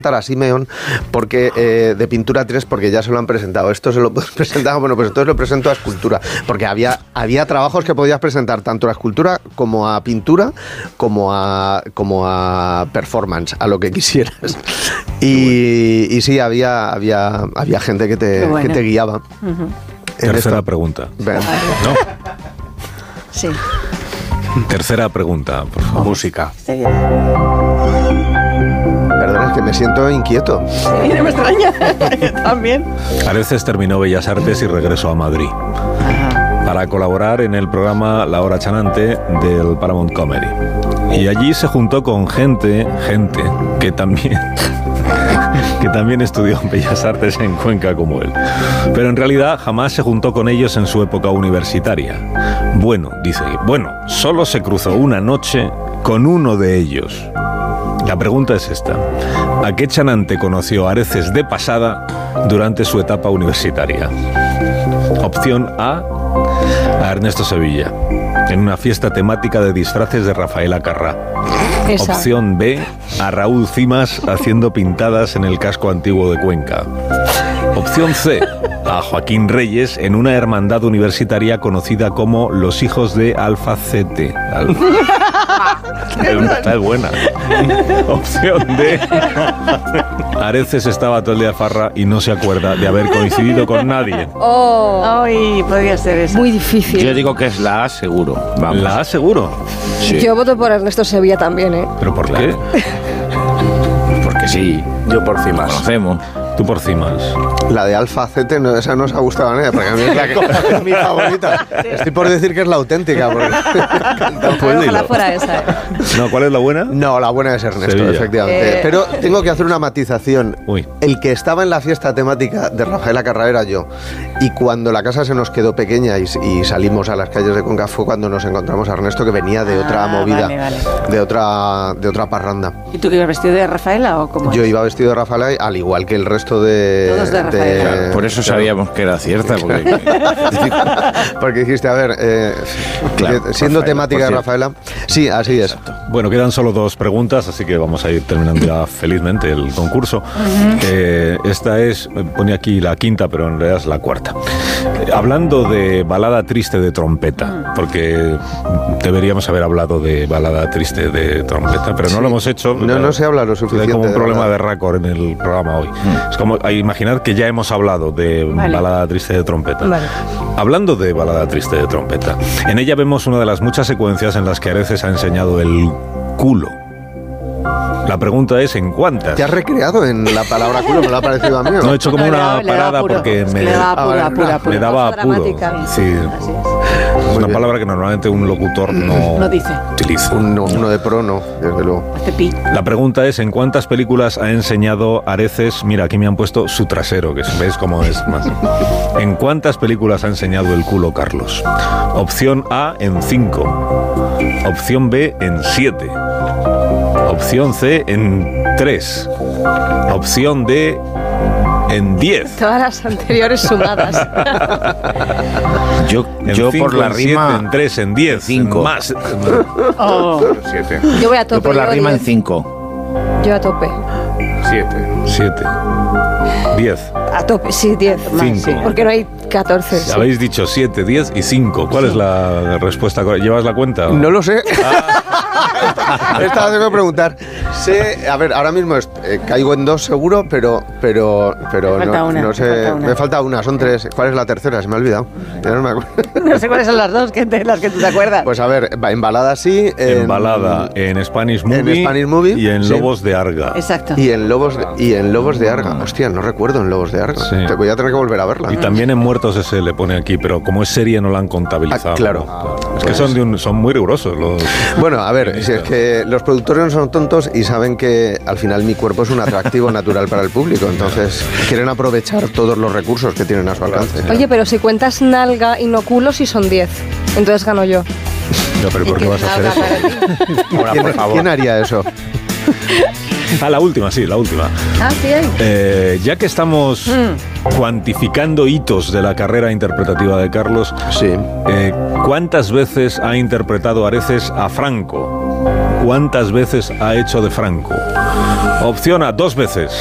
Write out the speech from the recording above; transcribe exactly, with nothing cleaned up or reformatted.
a Simeón porque eh, de pintura tres porque ya se lo han presentado. Esto se lo puedes presentar, bueno, pues entonces lo presento a escultura, porque había, había trabajos que podías presentar tanto a escultura como a pintura como a, como a performance, a lo que quisieras. Y, y sí, había, había, había gente que te, bueno. que te guiaba. Uh-huh. Tercera esto. pregunta. Ven. ¿No? Sí. Tercera pregunta, por favor. Música. Sí. Perdón, es que me siento inquieto. Sí, no me extraña. Yo también. Areces terminó Bellas Artes y regresó a Madrid. Ajá. Para colaborar en el programa La Hora Chanante del Paramount Comedy. Y allí se juntó con gente, gente, que también... que también estudió Bellas Artes en Cuenca como él. Pero en realidad jamás se juntó con ellos en su época universitaria. Bueno, dice, bueno, solo se cruzó una noche con uno de ellos. La pregunta es esta: ¿a qué chanante conoció Areces de pasada durante su etapa universitaria? Opción A, a Ernesto Sevilla, en una fiesta temática de disfraces de Rafaela Carrá. Esa. Opción B, a Raúl Cimas haciendo pintadas en el casco antiguo de Cuenca. Opción C, a Joaquín Reyes en una hermandad universitaria conocida como los Hijos de Albacete. Al... Está buena. Opción D, Areces estaba todo el día de farra y no se acuerda de haber coincidido con nadie. Oh, ay, podría ser eso. Muy difícil. Yo digo que es la A seguro. Vamos. ¿La A seguro? Sí. Yo voto por Ernesto Sevilla también, ¿eh? ¿Pero por qué? Porque sí. Yo por Cimas. Conocemos. Tú por Cimas. La de Albacete, no, esa no os ha gustado a nadie, porque a mí es la que es mi favorita. Estoy por decir que es la auténtica. Porque... pues ojalá fuera esa. ¿eh? No, ¿cuál es la buena? No, la buena es Ernesto, Sevilla. efectivamente. Eh... Pero tengo que hacer una matización. Uy. El que estaba en la fiesta temática de Rafaela Carrá era yo. Y cuando la casa se nos quedó pequeña y, y salimos a las calles de Cuenca fue cuando nos encontramos a Ernesto, que venía de otra ah, movida, vale, vale. de otra de otra parranda. ¿Y tú que ibas vestido de Rafaela o cómo? Yo iba vestido de Rafaela, al igual que el resto de... Todos de Rafaela. de Claro, por eso sabíamos que era cierta. Porque, porque dijiste, a ver, eh, claro, que, siendo Rafaela, temática de Rafaela. Sí, así es. Exacto. Bueno, quedan solo dos preguntas, así que vamos a ir terminando ya felizmente el concurso. Uh-huh. Eh, esta es, pone aquí la quinta, pero en realidad es la cuarta. Eh, hablando de balada triste de trompeta, porque deberíamos haber hablado de balada triste de trompeta, pero no sí. lo hemos hecho. No, no se habla lo suficiente. Hay como un de problema balada. de récord en el programa hoy. Uh-huh. Es como a imaginar que ya hemos hablado de vale. balada triste de trompeta. Vale. Hablando de balada triste de trompeta, en ella vemos una de las muchas secuencias en las que Areces ha enseñado el culo. La pregunta es, ¿en cuántas? ¿Te has recreado en la palabra culo? ¿Me lo ha parecido a mí? ¿no? No, he hecho como no, una le daba, parada le porque es me, que le daba apuro, ah, apuro, apuro. me daba apuro. Dramática. Sí. Así es. Es una bien. palabra que normalmente un locutor no, no dice. utiliza. Uno, uno de pro, no, desde luego. Hace pi. La pregunta es, ¿en cuántas películas ha enseñado Areces? Mira, aquí me han puesto su trasero, que veis cómo es más. ¿En cuántas películas ha enseñado el culo Carlos? Opción A, en cinco. Opción B, en siete. Opción C, en tres. Opción D, en diez. Todas las anteriores sumadas. Yo, En yo cinco, por la en siete, rima... en tres, en diez. cinco. En más. Oh. Siete. Yo voy a tope. Yo por la yo rima en diez. cinco. Yo a tope. Siete. Siete. Diez. A tope, sí, diez. Cinco. Sí, porque no hay catorce. Sí. Habéis dicho siete, diez y cinco. ¿Cuál es la respuesta correcta? ¿Llevas la cuenta? o? No lo sé. Estaba haciendo que preguntar. Sé, a ver, ahora mismo es, eh, caigo en dos seguro, pero pero pero Me falta no, una, no me sé. falta una. Me falta una, son tres. ¿Cuál es la tercera? Se me ha olvidado. Ya no me acuerdo. No sé cuáles son las dos que te, las que tú te acuerdas. Pues a ver, en balada sí. En balada, en Spanish Movie, en Spanish Movie, y en sí. Lobos de Arga. Exacto. Y en Lobos de, y en Lobos de Arga. Hostia, no recuerdo en Lobos de Arga. Sí. Te voy a tener que volver a verla. Y también en Muertos S le pone aquí, pero como es serie no la han contabilizado. Ah, claro. Es que son, de un, son muy rigurosos los... Bueno, a ver, si es que los productores no son tontos y saben que al final mi cuerpo es un atractivo natural para el público, entonces quieren aprovechar todos los recursos que tienen a su alcance. Oye, pero si cuentas nalga y no culo, sí son diez. Entonces gano yo. No, pero ¿por qué vas a hacer eso? Ahora, ¿Quién, por favor. ¿Quién haría eso? Ah, la última, sí, la última. Ah, sí hay. Eh, ya que estamos mm. cuantificando hitos de la carrera interpretativa de Carlos, Sí. eh, ¿cuántas veces ha interpretado Areces a Franco? ¿Cuántas veces ha hecho de Franco? Opción A, dos veces.